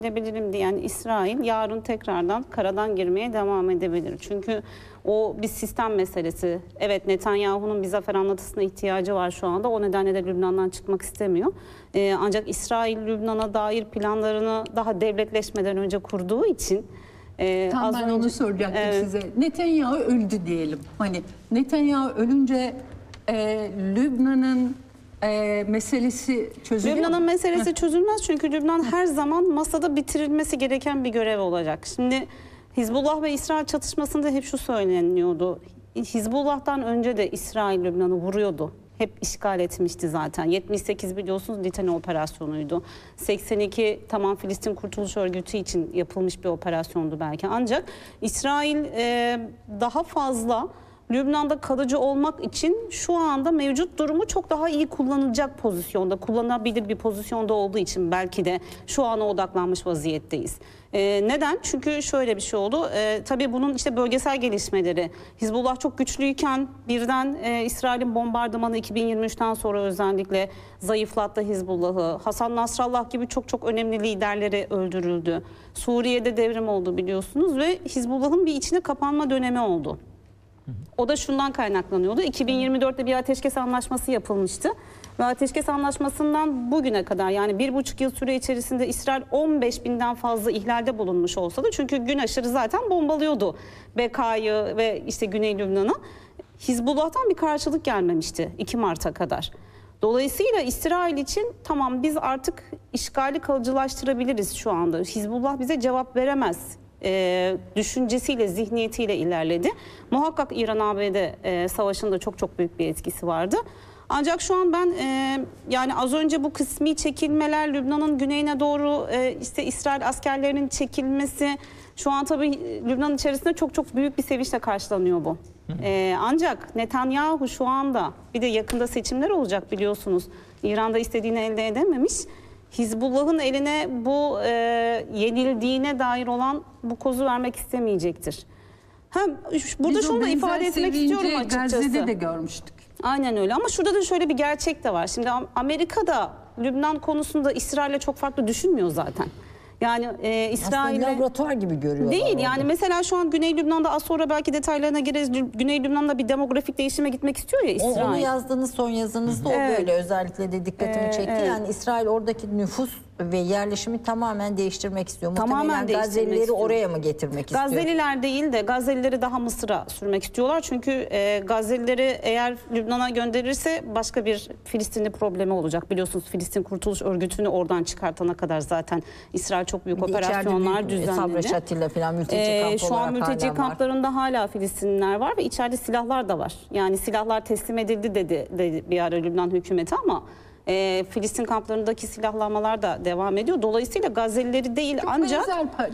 edebilirim diyen İsrail yarın tekrardan karadan girmeye devam edebilir. Çünkü o bir sistem meselesi. Evet, Netanyahu'nun bir zafer anlatısına ihtiyacı var şu anda. O nedenle de Lübnan'dan çıkmak istemiyor. Ancak İsrail Lübnan'a dair planlarını daha devletleşmeden önce kurduğu için tam ben onu soracaktım size. Netanyahu öldü diyelim. Hani Netanyahu ölünce Lübnan'ın meselesi çözülüyor. Lübnan'ın meselesi çözülmez çünkü Lübnan her zaman masada bitirilmesi gereken bir görev olacak. Şimdi Hizbullah ve İsrail çatışmasında hep şu söyleniyordu. Hizbullah'tan önce de İsrail Lübnan'ı vuruyordu. Hep işgal etmişti zaten. 78 biliyorsunuz Litani operasyonuydu. 82 tamam Filistin Kurtuluş Örgütü için yapılmış bir operasyondu belki. Ancak İsrail daha fazla Lübnan'da kalıcı olmak için şu anda mevcut durumu çok daha iyi kullanılacak pozisyonda, kullanabilir bir pozisyonda olduğu için belki de şu ana odaklanmış vaziyetteyiz. Neden? Çünkü şöyle bir şey oldu. Tabii bunun işte bölgesel gelişmeleri. Hizbullah çok güçlüyken birden İsrail'in bombardımanı 2023'ten sonra özellikle zayıflattı Hizbullah'ı. Hasan Nasrallah gibi çok önemli liderleri öldürüldü. Suriye'de devrim oldu biliyorsunuz ve Hizbullah'ın bir içine kapanma dönemi oldu. O da şundan kaynaklanıyordu. 2024'te bir ateşkes anlaşması yapılmıştı. Ve ateşkes anlaşmasından bugüne kadar yani 1,5 yıl süre içerisinde İsrail 15.000'den fazla ihlalde bulunmuş olsa da çünkü gün aşırı zaten bombalıyordu Beka'yı ve işte Güney Lübnan'ı. Hizbullah'tan bir karşılık gelmemişti 2 Mart'a kadar. Dolayısıyla İsrail için tamam biz artık işgali kalıcılaştırabiliriz şu anda. Hizbullah bize cevap veremez düşüncesiyle, zihniyetiyle ilerledi. Muhakkak İran-ABD savaşında çok büyük bir etkisi vardı. Ancak şu an ben yani az önce bu kısmi çekilmeler, Lübnan'ın güneyine doğru işte İsrail askerlerinin çekilmesi, şu an tabii Lübnan içerisinde çok büyük bir sevinçle karşılanıyor bu. Ancak Netanyahu şu anda bir de yakında seçimler olacak biliyorsunuz. İran'da istediğini elde edememiş. Hizbullah'ın eline bu yenildiğine dair olan bu kozu vermek istemeyecektir. Burada biz şunu da ifade etmek istiyorum açıkçası. Gazze'de de görmüştük. Aynen öyle ama şurada da şöyle bir gerçek de var. Şimdi Amerika da Lübnan konusunda İsrail'le çok farklı düşünmüyor zaten. Yani İsrail'le laboratuvar gibi görüyorlar. Değil orada. yani mesela şu an Güney Lübnan'da az sonra belki detaylarına gireriz. Güney Lübnan'da bir demografik değişime gitmek istiyor ya İsrail. Onu yazdığınız son yazınızda o böyle özellikle de dikkatimi çekti. Yani İsrail oradaki nüfus ve yerleşimi tamamen değiştirmek istiyor. Tamamen Muhtemelen Gazze'lileri oraya mı getirmek istiyor? Gazze'liler değil de Gazze'lileri daha Mısır'a sürmek istiyorlar. Çünkü Gazze'lileri eğer Lübnan'a gönderirse başka bir Filistinli problemi olacak. Biliyorsunuz Filistin Kurtuluş Örgütü'nü oradan çıkartana kadar zaten İsrail çok büyük operasyonlar düzenledi. Sabra Şatilla falan mülteci kamp şu an mülteci kamplarında hala Filistinliler var ve içeride silahlar da var. Yani silahlar teslim edildi dedi bir ara Lübnan hükümeti ama Filistin kamplarındaki silahlanmalar da devam ediyor. Dolayısıyla Gazze'lileri değil ancak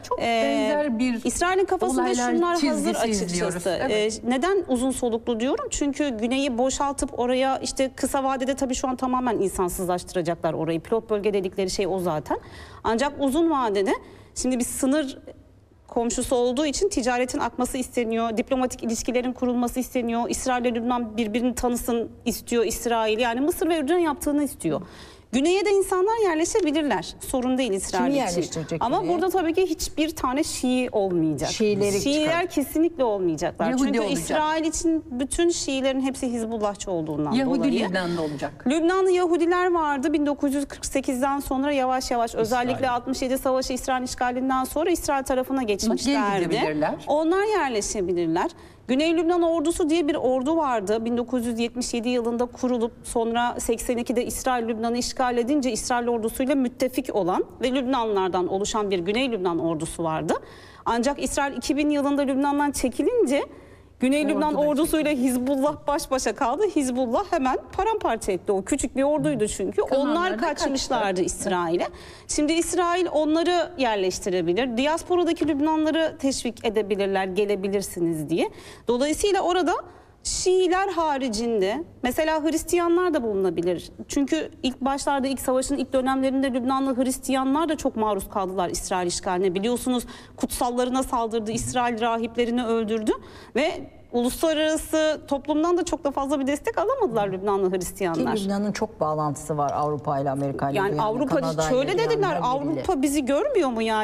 benzer bir İsrail'in kafasında şunlar hazır açıkçası. Evet. Neden uzun soluklu diyorum? Çünkü güneyi boşaltıp oraya işte kısa vadede tabii şu an tamamen insansızlaştıracaklar orayı. Pilot bölge dedikleri şey o zaten. Ancak uzun vadede şimdi bir sınır komşusu olduğu için ticaretin akması isteniyor, diplomatik ilişkilerin kurulması isteniyor. İsrail ile Lübnan birbirini tanısın istiyor İsrail. Yani Mısır ve Ürdün yaptığını istiyor. Güney'e de insanlar yerleşebilirler. Sorun değil İsrail için. Ama güneye? burada tabii ki hiçbir tane Şii olmayacak. Şiiler kesinlikle olmayacaklar. Yahudi çünkü olacak. İsrail için bütün Şiilerin hepsi Hizbullahçı olduğundan Yahudi dolayı. Lübnan'da olacak. Lübnanlı Yahudiler vardı 1948'den sonra yavaş özellikle 67 Savaşı İsrail işgalinden sonra İsrail tarafına geçmişlerdi. Onlar yerleşebilirler. Güney Lübnan Ordusu diye bir ordu vardı. 1977 yılında kurulup sonra 82'de İsrail Lübnan'ı işgal edince İsrail ordusuyla müttefik olan ve Lübnanlılardan oluşan bir Güney Lübnan ordusu vardı. Ancak İsrail 2000 yılında Lübnan'dan çekilince Güney Lübnan ordusuyla Hizbullah baş başa kaldı. Hizbullah hemen paramparça etti. O küçük bir orduydu çünkü. Onlar kaçmışlardı İsrail'e. Şimdi İsrail onları yerleştirebilir. Diasporadaki Lübnanları teşvik edebilirler, gelebilirsiniz diye. Dolayısıyla orada Şiiler haricinde mesela Hristiyanlar da bulunabilir. Çünkü ilk başlarda ilk savaşın ilk dönemlerinde Lübnanlı Hristiyanlar da çok maruz kaldılar İsrail işgaline. Biliyorsunuz kutsallarına saldırdı, İsrail rahiplerini öldürdü ve uluslararası toplumdan da çok da fazla bir destek alamadılar Lübnanlı Hristiyanlar. Ki Lübnan'ın çok bağlantısı var Avrupa ile Amerika ile. Yani Avrupa şöyle dediler, Avrupa bizi görmüyor mu yani?